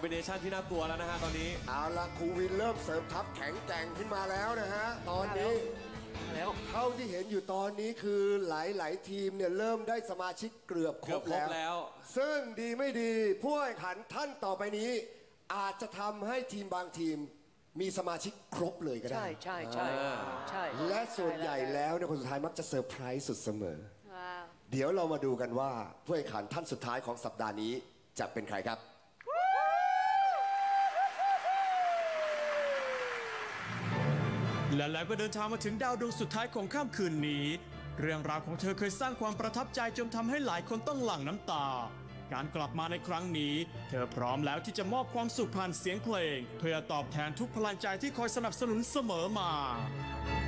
บิเนชันที่น่ากลัวแล้วนะฮะตอนนี้เอาละครูวินเริ่มเสริมทัพแข็งแกร่งขึ้นมาแล้วนะฮะตอนนี้เท่าที่เห็นอยู่ตอนนี้คือหลายๆทีมเนี่ยเริ่มได้สมาชิกเกือบครบแล้ว ซึ่งดีไม่ดีผู้แข่งขันท่านต่อไปนี้ อาจจะทำให้ทีมบางทีมมีสมาชิกครบเลยก็ได้ใช่และส่วนใหญ่แล้วเนี่ยคนสุดท้ายมักจะเซอร์ไพรส์สุดเสมอเดี๋ยวเรามาดูกันว่าผู้แข่งขันท่านสุดท้ายของสัปดาห์นี้จะเป็นใครครับและแล้วก็เดินทางมาถึงดาวดวงสุดท้ายของค่ำคืนนี้เรื่องราวของเธอเคยสร้างความประทับใจจนทำให้หลายคนต้องหลั่งน้ำตาการกลับมาในครั้งนี้เธอพร้อมแล้วที่จะมอบความสุขผ่านเสียงเพลงเพื่อตอบแทนทุกพลังใจที่คอยสนับสนุนเสมอมา